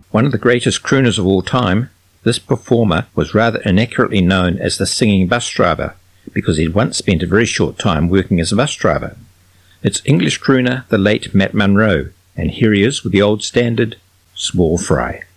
One of the greatest crooners of all time, this performer was rather inaccurately known as the singing bus driver because he'd once spent a very short time working as a bus driver. It's English crooner the late Matt Munro, and here he is with the old standard, Small Fry.